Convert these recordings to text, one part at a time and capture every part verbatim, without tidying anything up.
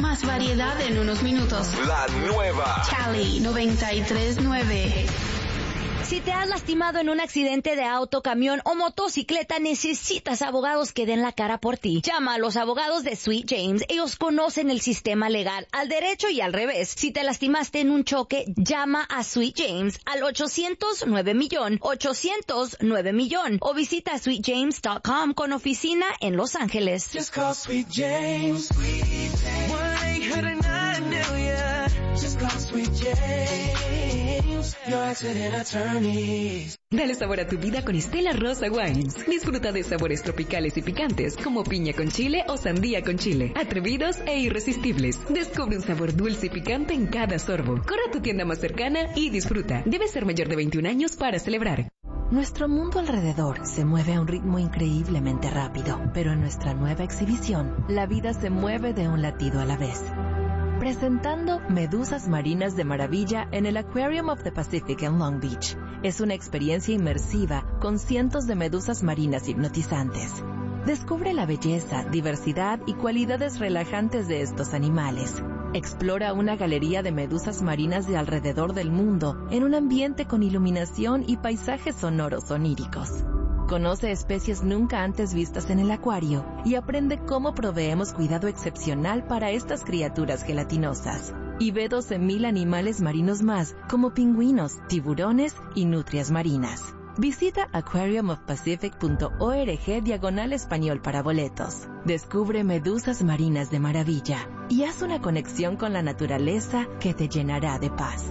Más variedad en unos minutos. La nueva Cali noventa y tres punto nueve. Si te has lastimado en un accidente de auto, camión o motocicleta, necesitas abogados que den la cara por ti. Llama a los abogados de Sweet James. Ellos conocen el sistema legal al derecho y al revés. Si te lastimaste en un choque, llama a Sweet James al ochocientos nueve millón, ochocientos nueve millón o visita sweet james punto com con oficina en Los Ángeles. Just call Sweet James. one eight hundred nine million. Just call Sweet James. Your accident attorneys. Dale sabor a tu vida con Stella Rosa Wines. Disfruta de sabores tropicales y picantes como piña con chile o sandía con chile. Atrevidos e irresistibles. Descubre un sabor dulce y picante en cada sorbo. Corre a tu tienda más cercana y disfruta. Debes ser mayor de veintiún años para celebrar. Nuestro mundo alrededor se mueve a un ritmo increíblemente rápido, pero en nuestra nueva exhibición, la vida se mueve de un latido a la vez. Presentando Medusas Marinas de Maravilla en el Aquarium of the Pacific en Long Beach. Es una experiencia inmersiva con cientos de medusas marinas hipnotizantes. Descubre la belleza, diversidad y cualidades relajantes de estos animales. Explora una galería de medusas marinas de alrededor del mundo en un ambiente con iluminación y paisajes sonoros oníricos. Conoce especies nunca antes vistas en el acuario y aprende cómo proveemos cuidado excepcional para estas criaturas gelatinosas. Y ve doce mil animales marinos más, como pingüinos, tiburones y nutrias marinas. Visita aquarium of pacific punto org diagonal español para boletos. Descubre medusas marinas de maravilla y haz una conexión con la naturaleza que te llenará de paz.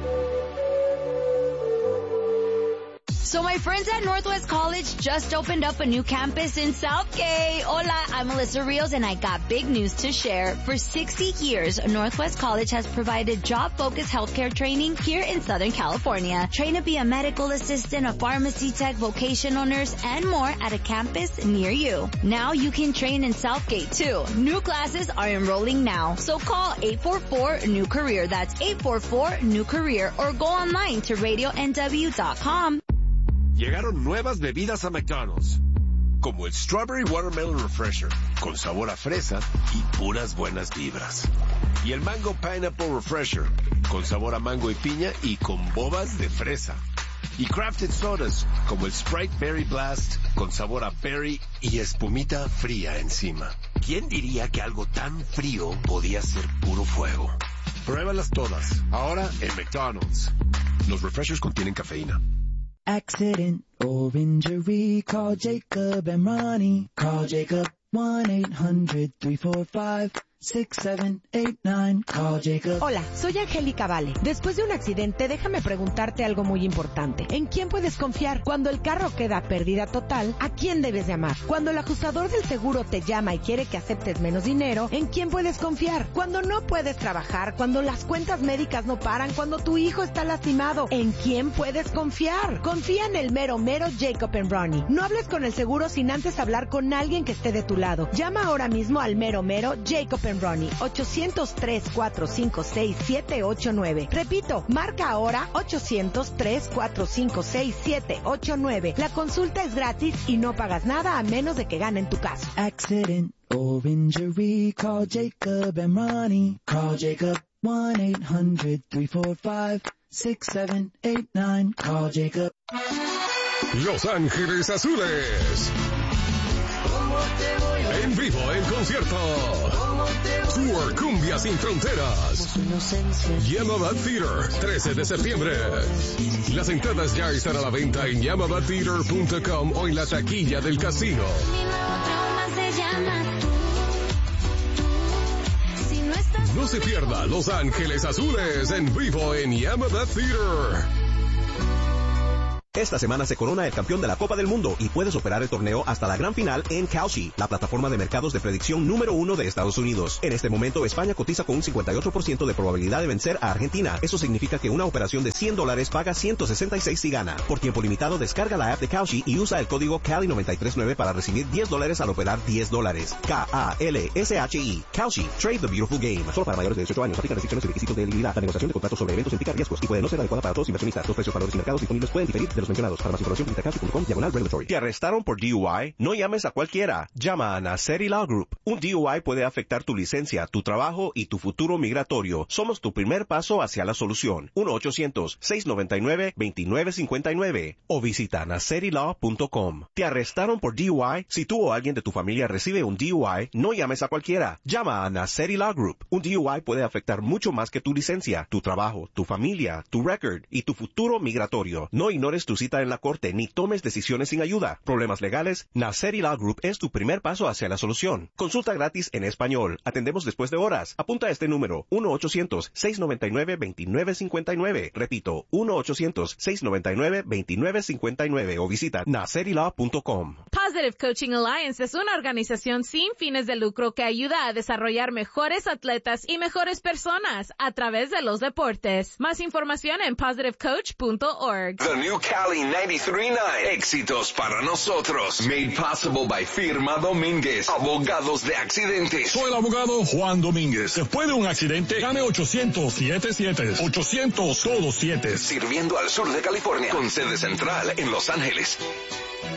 So my friends at Northwest College just opened up a new campus in Southgate. Hola, I'm Melissa Rios and I got big news to share. For sixty years, Northwest College has provided job-focused healthcare training here in Southern California. Train to be a medical assistant, a pharmacy tech, vocational nurse, and more at a campus near you. Now you can train in Southgate too. New classes are enrolling now. So call eight four four new career. That's eight four four new career or go online to radio n w dot com. Llegaron nuevas bebidas a McDonald's, como el Strawberry Watermelon Refresher, con sabor a fresa y puras buenas vibras. Y el Mango Pineapple Refresher, con sabor a mango y piña y con bobas de fresa. Y Crafted Sodas, como el Sprite Berry Blast, con sabor a berry y espumita fría encima. ¿Quién diría que algo tan frío podía ser puro fuego? Pruébalas todas, ahora en McDonald's. Los refreshers contienen cafeína. Accident or injury, call Jacob and Ronnie. Call Jacob, one eight hundred three four five six seven eight nine. Call Jacob. Hola, soy Angélica Vale. Después de un accidente, déjame preguntarte algo muy importante. ¿En quién puedes confiar? Cuando el carro queda pérdida total, ¿a quién debes llamar? Cuando el ajustador del seguro te llama y quiere que aceptes menos dinero, ¿en quién puedes confiar? Cuando no puedes trabajar, cuando las cuentas médicas no paran, cuando tu hijo está lastimado, ¿en quién puedes confiar? Confía en el mero mero Jacob and Ronnie. No hables con el seguro sin antes hablar con alguien que esté de tu lado. Llama ahora mismo al mero mero Jacob and Ronnie, ochocientos tres cuatro cinco seis siete ocho nueve. Repito, marca ahora ochocientos tres cuatro cinco seis siete ocho nueve. La consulta es gratis y no pagas nada a menos de que ganen tu caso. Accident or injury, call Jacob and Ronnie. Call Jacob, one eight hundred three four five six seven eight nine. Call Jacob. Los Ángeles Azules. En vivo, en concierto. Tour Cumbia Sin Fronteras. Yamabad Theater, trece de septiembre. Las entradas ya están a la venta en yamabad theater punto com o en la taquilla del casino. No se pierda Los Ángeles Azules en vivo en Yamabad Theater. Esta semana se corona el campeón de la Copa del Mundo y puedes operar el torneo hasta la gran final en Kalshi, la plataforma de mercados de predicción número uno de Estados Unidos. En este momento, España cotiza con un cincuenta y ocho por ciento de probabilidad de vencer a Argentina. Eso significa que una operación de cien dólares paga ciento sesenta y seis si gana. Por tiempo limitado, descarga la app de Kalshi y usa el código Cali noventa y tres nueve para recibir diez dólares al operar diez dólares. K A L S H I. Kalshi. Trade the Beautiful Game. Solo para mayores de dieciocho años. Aplican restricciones y requisitos de elegibilidad. La negociación de contratos sobre eventos implica riesgos y puede no ser adecuada para todos los inversionistas. Los precios, valores y mercados disponibles pueden diferir de los mencionados. Para más información, visita cauchy punto com diagonal regulatory. ¿Te arrestaron por D U I? No llames a cualquiera. Llama a Nasseri Law Group. Un D U I puede afectar tu licencia, tu trabajo y tu futuro migratorio. Somos tu primer paso hacia la solución. uno ochocientos, seiscientos noventa y nueve, veintinueve cincuenta y nueve o visita nasseri law punto com. ¿Te arrestaron por D U I? Si tú o alguien de tu familia recibe un D U I, no llames a cualquiera. Llama a Nasseri Law Group. Un D U I puede afectar mucho más que tu licencia, tu trabajo, tu familia, tu record y tu futuro migratorio. No ignores tu cita en la corte ni tomes decisiones sin ayuda. Problemas legales, Nasseri Law Group es tu primer paso hacia la solución. Consulta gratis en español. Atendemos después de horas. Apunta este número: uno ochocientos, seiscientos noventa y nueve, veintinueve cincuenta y nueve. Repito, uno ochocientos, seiscientos noventa y nueve, veintinueve cincuenta y nueve o visita nasseri law punto com. Positive Coaching Alliance es una organización sin fines de lucro que ayuda a desarrollar mejores atletas y mejores personas a través de los deportes. Más información en positive coach punto org. The New Cali ninety-three point nine. Éxitos para nosotros. Made possible by Firma Domínguez. Abogados de accidentes. Soy el abogado Juan Domínguez. Después de un accidente, llame ochocientos, siete siete, ochocientos, todos siete. Sirviendo al sur de California. Con sede central en Los Ángeles.